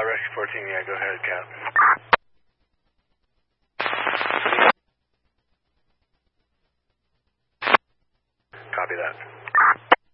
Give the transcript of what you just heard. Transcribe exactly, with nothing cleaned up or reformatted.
Rescue fourteen, yeah, go ahead, Cap. Copy that.